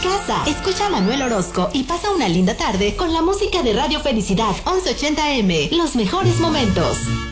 casa. Escucha a Manuel Orozco y pasa una linda tarde con la música de Radio Felicidad 1180M. Los mejores momentos.